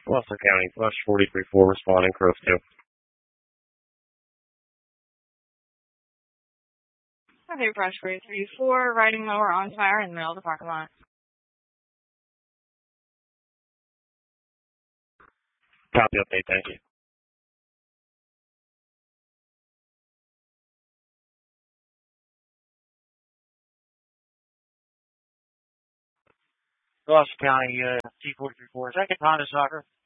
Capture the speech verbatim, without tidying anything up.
Gloucester County, Flush forty-three four, responding, Crows two. Okay, Brush Grade three four, riding mower on fire in the middle of the parking lot. Copy update, thank you. Gloucester County, uh, T forty-three four, second Honda Soccer.